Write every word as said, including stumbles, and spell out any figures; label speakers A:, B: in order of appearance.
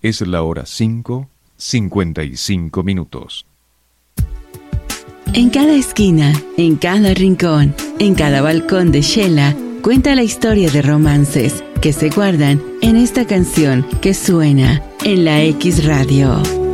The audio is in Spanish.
A: Es la hora cinco, cincuenta y cinco minutos.
B: En cada esquina, en cada rincón, en cada balcón de Shela, cuenta la historia de romances que se guardan en esta canción que suena en la X Radio.